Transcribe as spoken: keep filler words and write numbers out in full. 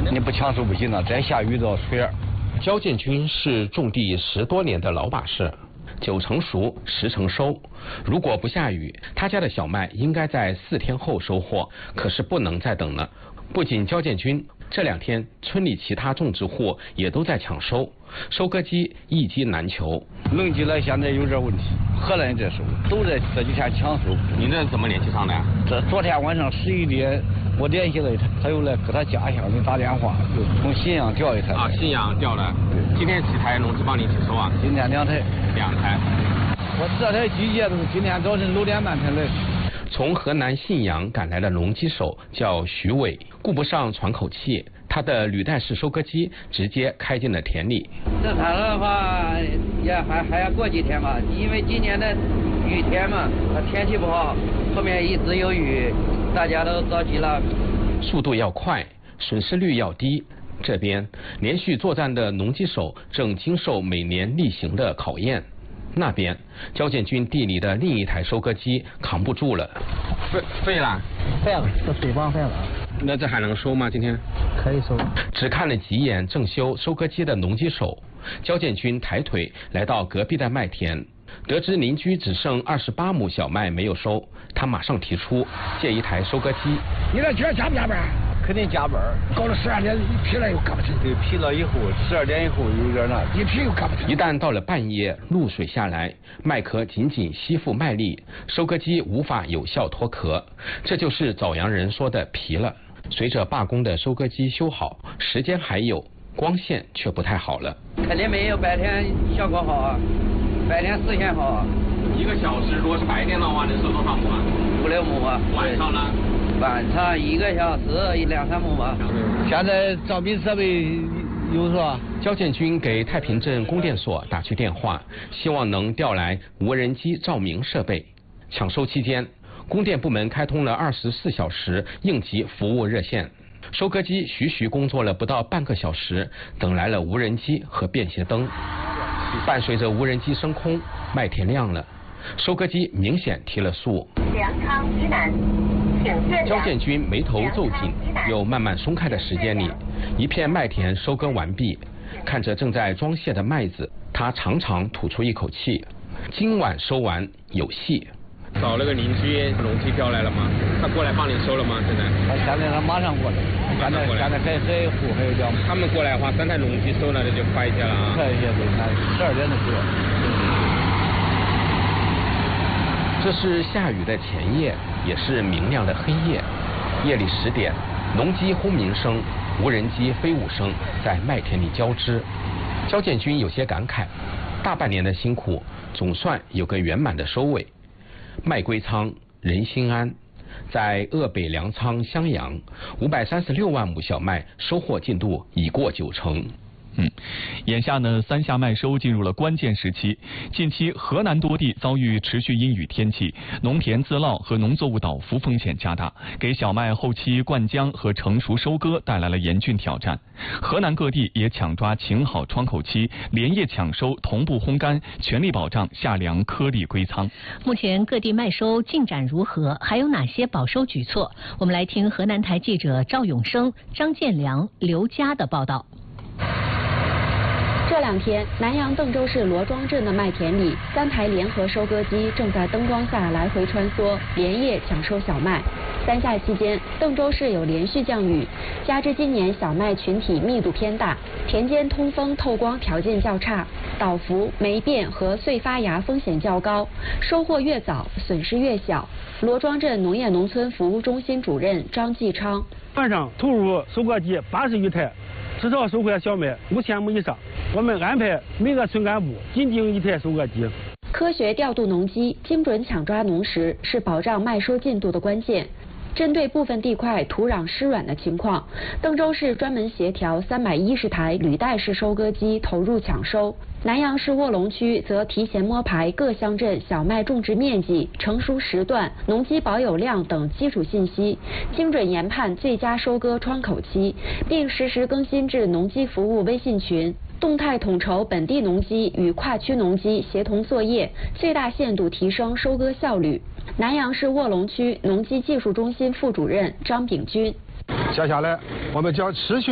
你不抢收不行了，再下雨到水儿。 焦建军是种地十多年的老把式，九成熟，十成收。如果不下雨，他家的小麦应该在四天后收获，可是不能再等了。不仅焦建军，这两天村里其他种植户也都在抢收，收割机一机难求。 农机呢现在有点问题，河南也在收，都在这几天抢收。 您这怎么联系上的呀？ 这昨天晚上十一点，我联系了他，他又来给他家乡里打电话，又从信阳调一台。 啊，信阳调的。今天几台农机帮您起收啊？ 今天两台。 两台。 我这台机械都是今天早晨六点半才来。 从河南信阳赶来的农机手叫徐伟，顾不上喘口气，他的履带式收割机直接开进了田里。 这他的话也还还要过几天吧，因为今年的雨天嘛，它天气不好，后面一直有雨，大家都着急了。 速度要快，损失率要低。这边连续作战的农机手正经受每年例行的考验。那边焦建军地里的另一台收割机扛不住了，废废了， 废了，这水泵废了。 那这还能收吗？今天可以收。 只看了几眼正修收割机的农机手，焦建军抬腿来到隔壁的麦田，得知邻居只剩二十八亩小麦没有收，他马上提出借一台收割机。 你这今儿加不加班？ 肯定加班， 搞到十二点一批了又干不成。 对，批了以后十二点以后有点难， 一批又干不成。 一旦到了半夜，露水下来，麦壳紧紧吸附麦粒，收割机无法有效脱壳，这就是枣阳人说的皮了。随着罢工的收割机修好，时间还有，光线却不太好了。 肯定没有白天效果好啊，白天视线好啊。 一个小时如果是白天的话，能收多少亩啊？ 五六亩啊。 晚上呢？ 晚上一个小时一两三亩吧。 现在照明设备有是吧？ 焦建军给太平镇供电所打去电话，希望能调来无人机照明设备。抢收期间，供电部门开通了二十四小时应急服务热线，收割机徐徐工作了不到半个小时，等来了无人机和便携灯。伴随着无人机升空，麦田亮了，收割机明显提了速。 粮仓以南， 焦建军眉头皱紧，又慢慢松开的时间里，一片麦田收割完毕，看着正在装卸的麦子，他长长吐出一口气，今晚收完有戏。找了个邻居，农机调来了吗？他过来帮你收了吗？现在？ 他现在他马上过来，现在现在还还有户还有两。 他们过来的话，三台农机收了，这就快一些了啊。 快一些对，那十二点就收。 这是下雨的前夜，也是明亮的黑夜。夜里十点，农机轰鸣声、无人机飞舞声在麦田里交织。焦建军有些感慨，大半年的辛苦，总算有个圆满的收尾。麦归仓，人心安。在鄂北粮仓襄阳，五百三十六万亩小麦收获进度已过九成。 嗯，眼下呢，三夏麦收进入了关键时期。近期，河南多地遭遇持续阴雨天气，农田自涝和农作物倒伏风险加大，给小麦后期灌浆和成熟收割带来了严峻挑战。河南各地也抢抓晴好窗口期，连夜抢收，同步烘干，全力保障夏粮颗粒归仓。 目前各地麦收进展如何？还有哪些保收举措？我们来听河南台记者赵永生、张建良、刘佳的报道。 这两天，南阳邓州市罗庄镇的麦田里，三台联合收割机正在灯光下来回穿梭，连夜抢收小麦。三夏期间，邓州市有连续降雨，加之今年小麦群体密度偏大，田间通风透光条件较差，倒伏、霉变和穗发芽风险较高，收获越早，损失越小。罗庄镇农业农村服务中心主任张继昌： 晚上投入收割机八十余台，至少收获小麦五千亩以上。我们安排每个村干部紧盯一台收割机。 科学调度农机，精准抢抓农时，是保障麦收进度的关键。针对部分地块土壤湿软的情况，邓州市专门协调三百一十台履带式收割机投入抢收。南阳市卧龙区则提前摸排各乡镇小麦种植面积、成熟时段、农机保有量等基础信息，精准研判最佳收割窗口期，并实时更新至农机服务微信群，动态统筹本地农机与跨区农机协同作业，最大限度提升收割效率。南阳市卧龙区农机技术中心副主任张炳军： 接下来我们将持续